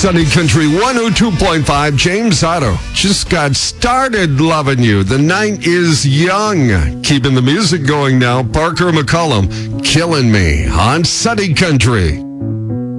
Sunny Country 102.5. James Otto just got started loving you. The night is young. Keeping the music going now. Parker McCollum, Killing Me on Sunny Country.